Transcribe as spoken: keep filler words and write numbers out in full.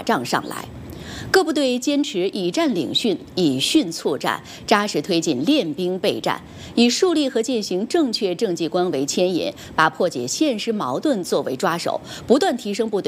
仗上来。各部队坚持以战领训，以训促战，扎实推进练兵备战，以树立和践行正确政绩观为牵引，把破解现实矛盾作为抓手，不断提升部队